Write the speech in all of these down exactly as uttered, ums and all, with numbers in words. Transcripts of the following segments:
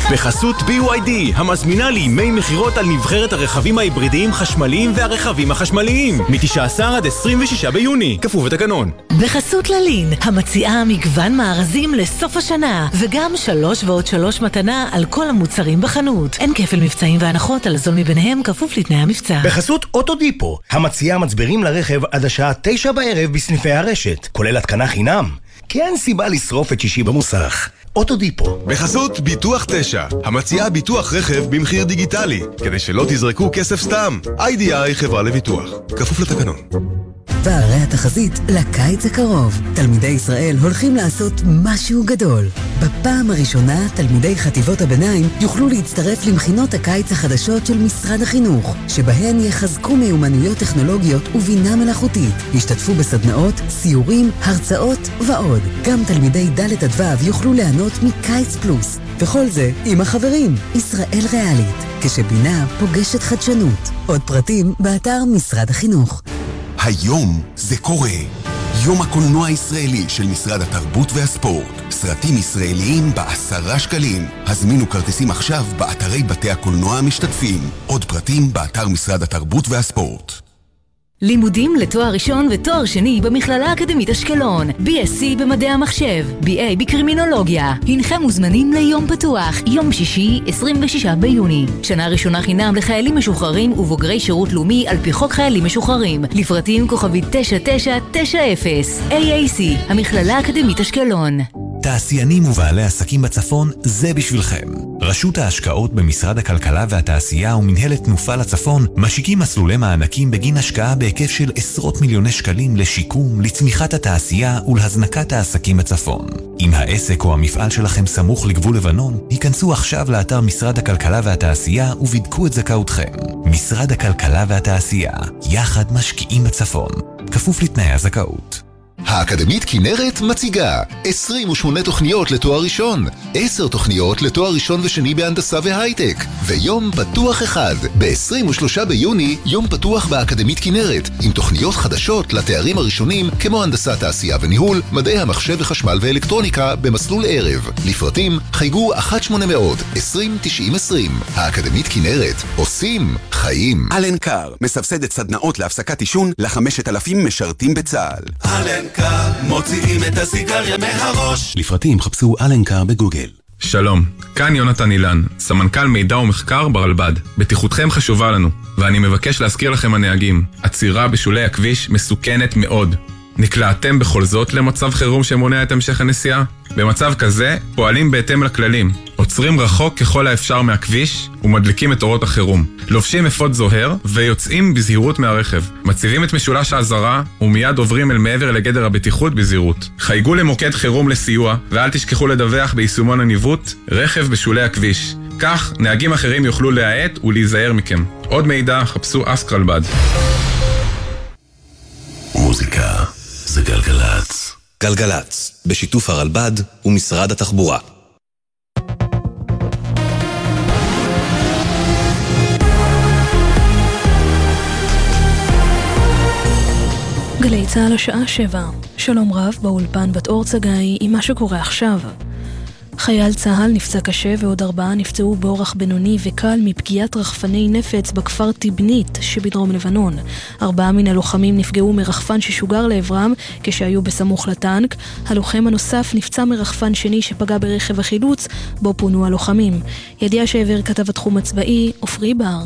בחסות בי וואי די, המזמינה לימי מחירות על נבחרת הרכבים ההיברידיים חשמליים והרכבים החשמליים, מ-תשעה עשר עד עשרים ושישה ביוני, כפוף לתקנון. בחסות ללין, המציעה מגוון מארזים לסוף השנה, וגם שלוש ועוד שלוש מתנה על כל המוצרים בחנות. אין כפל מבצעים והנחות על זול מביניהם, כפוף לתנאי המבצע. בחסות אוטודיפו, המציעה מצברים לרכב עד השעה תשע בערב בסניפי הרשת, כולל התקנה חינם. כי אין סיבה לשרוף את שישי במוסך. אוטודיפו. בחסות ביטוח תשע, המציעה ביטוח רכב במחיר דיגיטלי, כדי שלא תזרקו כסף סתם. איי די איי חברה לביטוח, כפוף לתקנון. וערי התחזית לקיץ הקרוב. תלמידי ישראל הולכים לעשות משהו גדול. בפעם הראשונה תלמידי חטיבות הביניים יוכלו להצטרף למכינות הקיץ החדשות של משרד החינוך, שבהן יחזקו מיומנויות טכנולוגיות ובינה מלאכותית. ישתתפו בסדנאות, סיורים, הרצאות ועוד. גם תלמידי ד' עד ו' יוכלו ליהנות מקיץ פלוס. וכל זה עם החברים. ישראל ריאלית, כשבינה פוגשת חדשנות. עוד פרטים באתר משרד החינוך. היום זה קורה. יום הקולנוע הישראלי של משרד התרבות והספורט. סרטים ישראליים בעשרה שקלים. הזמינו כרטיסים עכשיו באתרי בתי הקולנוע המשתתפים. עוד פרטים באתר משרד התרבות והספורט. לימודים לתואר ראשון ותואר שני במכללה האקדמית אשקלון. בי אס סי במדעי המחשב, בי איי בקרימינולוגיה. הנכם מוזמנים ליום פתוח, יום שישי, עשרים ושישה ביוני. שנה ראשונה חינם לחיילים משוחררים ובוגרי שירות לאומי על פי חוק חיילים משוחררים. לפרטים כוכבית תשע תשע תשע אפס. איי איי סי, המכללה האקדמית אשקלון. תעשיינים ובעלי עסקים בצפון, זה בשבילכם. רשות ההשקעות במשרד הכלכלה והתעשייה ומנהלת תנופה לצפון משיקים מסלולי מענקים בגין השקעה בהיקף של עשרות מיליוני שקלים לשיקום, לצמיחת התעשייה ולהזנקת העסקים בצפון. אם העסק או המפעל שלכם סמוך לגבול לבנון, היכנסו עכשיו לאתר משרד הכלכלה והתעשייה ובדקו את זכאותכם. משרד הכלכלה והתעשייה, יחד משקיעים בצפון. כפוף לתנאי הזכאות. האקדמית כנרת מציגה עשרים ושמונה תוכניות לתואר ראשון, עשר תוכניות לתואר ראשון ושני בהנדסה והייטק, ויום פתוח אחד. ב-עשרים ושלושה ביוני יום פתוח באקדמית כנרת, עם תוכניות חדשות לתארים הראשונים כמו הנדסת תעשייה וניהול, מדעי המחשב וחשמל ואלקטרוניקה במסלול ערב. לפרטים חייגו אחת שמונה מאות עשרים תשעים עשרים. האקדמית כנרת, עושים חיים. אלנקר מסבסדת סדנאות להפסקת עישון ל-חמשת אלפים משרתים בצה"ל. אלנקר, מוציאים את הסיגריה מהראש. לפרטים חפשו אלנקר בגוגל. שלום, כאן יונתן אילן, סמנכ"ל מידע ומחקר ברלב"ד. בטיחותכם חשובה לנו, ואני מבקש להזכיר לכם הנהגים, עצירה בשולי הכביש מסוכנת מאוד. נקלעתם בכל זאת למצב חירום שמונע את המשך הנסיעה? במצב כזה פועלים בהתאם לכללים, עוצרים רחוק ככל האפשר מהכביש ומדליקים את אורות החירום, לובשים אפוד זוהר ויוצאים בזהירות מהרכב, מציבים את משולש האזהרה ומיד עוברים אל מעבר לגדר הבטיחות בזהירות. חייגו למוקד חירום לסיוע ואל תשכחו לדווח ביישומון הניווט רכב בשולי הכביש, כך נהגים אחרים יוכלו להאט ולהיזהר מכם. עוד מידע חפשו אסק רלב"ד. מוזיקה זה גלגלץ. גלגלץ, בשיתוף הרלב"ד ומשרד התחבורה. גלי צהל השעה שבע. שלום רב באולפן בת אור צגאי עם מה שקורה עכשיו. חייל צהל נפצע קשה ועוד ארבעה נפצעו באורח בינוני וקל מפגיעת רחפני נפץ בכפר טיבנית שבדרום לבנון. ארבעה מן הלוחמים נפגעו מרחפן ששוגר לעברם כשהיו בסמוך לטנק. הלוחם הנוסף נפצע מרחפן שני שפגע ברכב החילוץ בו פונו הלוחמים. ידיעה שהעביר כתב התחום הצבאי עופרי בר.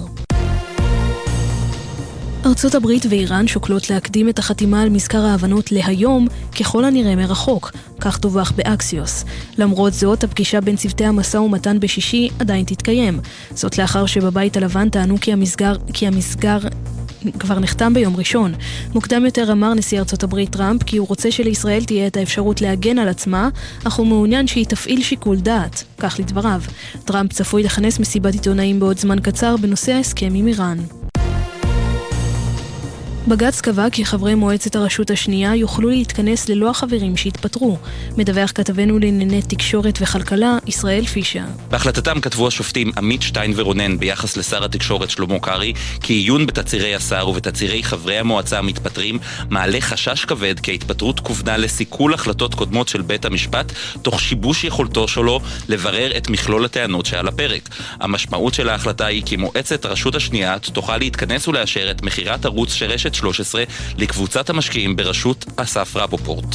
ארצות הברית ואיראן שוקלות להקדים את החתימה על מזכר ההבנות להיום ככל הנראה מרחוק, כך דווח באקסיוס. למרות זאת, הפגישה בין צוותי המשא ומתן בשישי עדיין תתקיים. זאת לאחר שבבית הלבן טענו כי המסגר, כי המסגר כבר נחתם ביום ראשון. מוקדם יותר אמר נשיא ארצות הברית טראמפ כי הוא רוצה שלישראל תהיה את האפשרות להגן על עצמה, אך הוא מעוניין שהיא תפעיל שיקול דעת, כך לדבריו. טראמפ צפוי לכנס מסיבת עיתונאים בעוד זמן קצר בנושא ההסכם עם איראן. בג"ץ קבע כי חברי מועצת הרשות השנייה יוכלו להתכנס ללא החברים שהתפטרו. מדווח כתבנו לענייני תקשורת וכלכלה, ישראל פישר. בהחלטתם כתבו השופטים עמית שטיין ורונן ביחס לשר התקשורת שלמה קרי, כי עיון בתצירי השר ובתצירי חברי המועצה המתפטרים מעלה חשש כבד כי ההתפטרות כוונה לסיכול החלטות קודמות של בית המשפט, תוך שיבוש יכולתו שלו לברר את מכלול הטענות שעל הפרק. המשמעות של ההחלטה היא כי מועצת הרשות השנייה תוכל להתכנס ולאשר את מחירת ערוץ שרשת שלוש עשרה לקבוצת המשקיעים בראשות אסף רפופורט.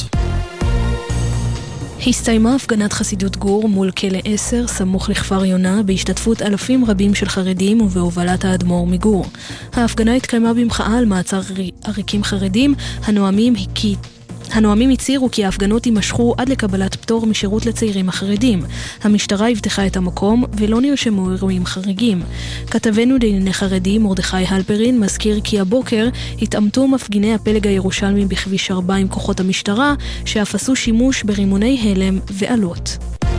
הסתיימה הפגנת חסידות גור מול כלא עשר סמוך לכפר יונה בהשתתפות אלפים רבים של חרדים ובהובלת האדמו"ר מגור. ההפגנה התקיימה במחאה על מעצר עריקים חרדים. הנואמים כי הנואמים הצהירו כי ההפגנות יימשכו עד לקבלת פטור משירות לצעירים החרדים. המשטרה הבטחה את המקום ולא נרשמו אירועים חריגים. כתבנו לענייני חרדים מרדכי הלפרין מזכיר כי הבוקר התעמתו מפגיני הפלג הירושלמי בכביש ארבע עם כוחות המשטרה שאף עשו שימוש ברימוני הלם ועלות.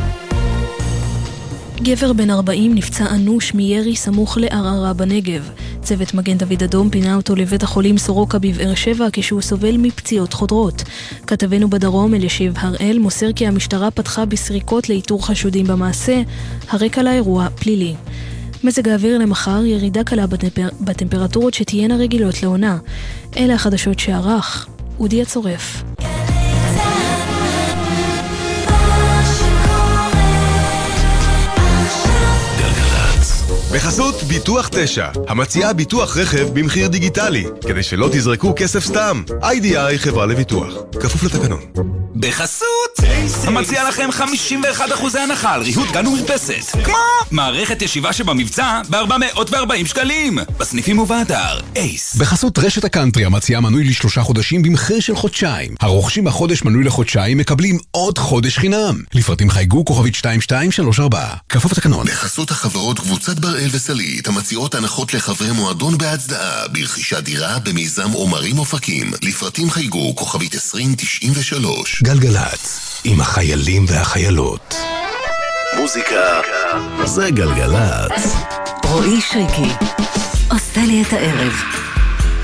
גבר בן ארבעים נפצע אנוש מירי סמוך לערערה בנגב. צוות מגן דוד אדום פינה אותו לבית החולים סורוקה בבאר שבע כשהוא סובל מפציעות חודרות. כתבנו בדרום אלישיב הראל מוסר כי המשטרה פתחה בסריקות לאיתור חשודים במעשה. הרקע לאירוע פלילי. מזג האוויר למחר ירידה קלה בטמפר... בטמפרטורות שתהיינה רגילות לעונה. אלה החדשות שערך אודי הצורף. בחסות ביטוח תשע, המציעה ביטוח רכב במחיר דיגיטלי, כדי שלא תזרקו כסף סתם. איי די איי חברה לביטוח, כפוף לתקנון. בחסות המציעה לכם חמישים ואחד אחוז הנחה על ריהוט גן ומרפסת, כמו מערכת ישיבה שבמבצע ב-ארבע מאות וארבעים שקלים בסניפים ובאתר אייס. בחסות רשת הקאנטרי המציעה מנוי לשלושה חודשים במחיר של חודשיים. הרוכשים החודש מנוי לחודשיים מקבלים עוד חודש חינם. לפרטים חייגו כוכבית שתיים שתיים שלוש ארבע, כפוף לתקנון. בחסות החברות קבוצת בראל וסלית המציעות הנחות לחברי מועדון בהצדעה ברכישת דירה במיזם עומרים אופקים. לפרטים חייגו כוכבית עשרים תשעים ושלוש. גלגלת, עם החיילים והחיילות. מוזיקה זה גלגלת. רועי שריקי עושה לי את הערב.